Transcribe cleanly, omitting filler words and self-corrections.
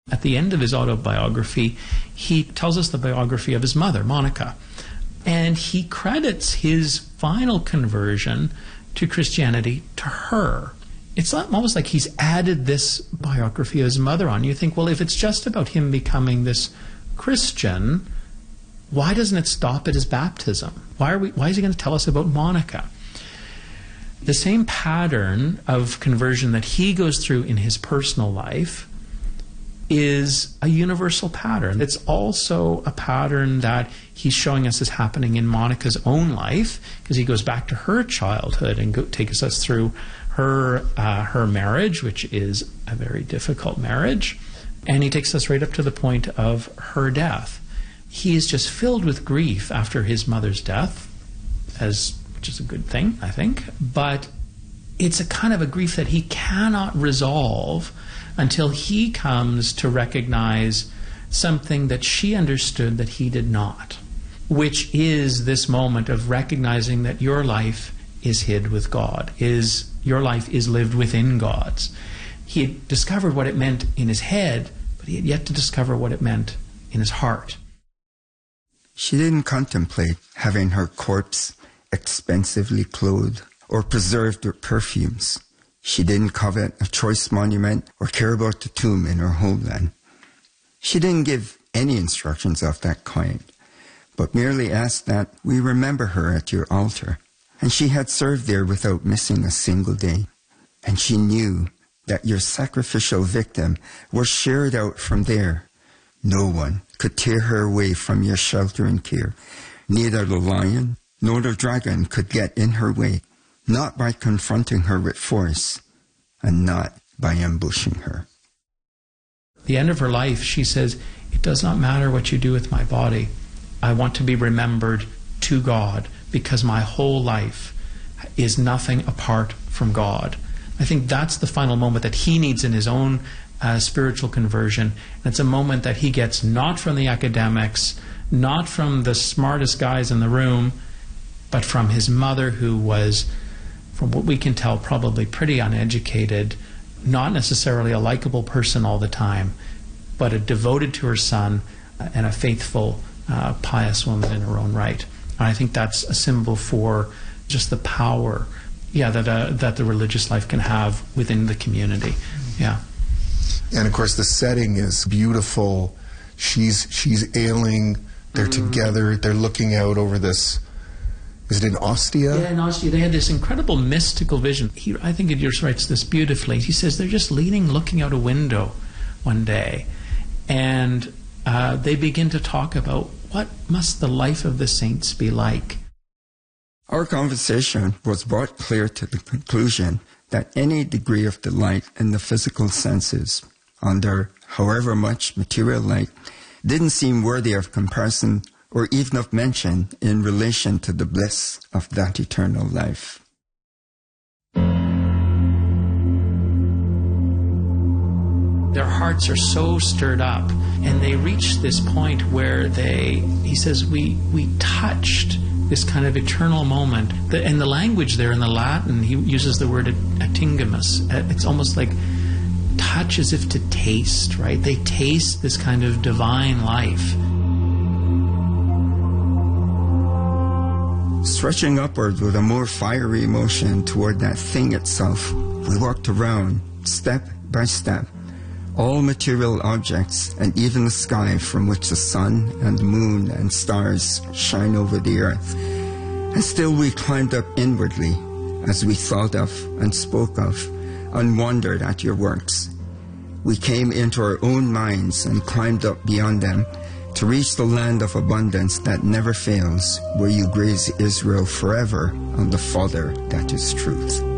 At the end of his autobiography, he tells us the biography of his mother, Monica. And he credits his final conversion to Christianity to her. It's almost like he's added this biography of his mother on. You think, well, if it's just about him becoming this Christian, why doesn't it stop at his baptism? Why is he going to tell us about Monica? The same pattern of conversion that he goes through in his personal life is a universal pattern. It's also a pattern that he's showing us is happening in Monica's own life, because he goes back to her childhood and takes us through her marriage, which is a very difficult marriage, and he takes us right up to the point of her death. He is just filled with grief after his mother's death, which is a good thing, I think, but it's a kind of a grief that he cannot resolve until he comes to recognize something that she understood that he did not, which is this moment of recognizing that your life is hid with God, your life is lived within God's. He had discovered what it meant in his head, but he had yet to discover what it meant in his heart. She didn't contemplate having her corpse expensively clothed or preserved with perfumes. She didn't covet a choice monument or care about the tomb in her homeland. She didn't give any instructions of that kind, but merely asked that we remember her at your altar. And she had served there without missing a single day. And she knew that your sacrificial victim was shared out from there. No one could tear her away from your sheltering care. Neither the lion nor the dragon could get in her way, not by confronting her with force, and not by ambushing her. At the end of her life, she says, "It does not matter what you do with my body. I want to be remembered to God, because my whole life is nothing apart from God." I think that's the final moment that he needs in his own spiritual conversion. And it's a moment that he gets not from the academics, not from the smartest guys in the room, but from his mother, who was, from what we can tell, probably pretty uneducated, not necessarily a likable person all the time, but a devoted to her son and a faithful, pious woman in her own right. And I think that's a symbol for just the power, that the religious life can have within the community. Yeah. And of course, the setting is beautiful. She's ailing. They're together. They're looking out over this. Is it in Ostia? Yeah, in Ostia. They had this incredible mystical vision. I think he just writes this beautifully. He says they're just looking out a window one day, and they begin to talk about what must the life of the saints be like. Our conversation was brought clear to the conclusion that any degree of delight in the physical senses, under however much material light, didn't seem worthy of comparison or even of mention in relation to the bliss of that eternal life. Their hearts are so stirred up, and they reach this point where he says, we touched this kind of eternal moment. And the language there in the Latin, he uses the word atingimus. It's almost like touch as if to taste, right? They taste this kind of divine life. Stretching upward with a more fiery motion toward that thing itself, we walked around, step by step, all material objects and even the sky from which the sun and the moon and stars shine over the earth. And still we climbed up inwardly as we thought of and spoke of and wondered at your works. We came into our own minds and climbed up beyond them to reach the land of abundance that never fails, where you graze Israel forever on the fodder that is truth.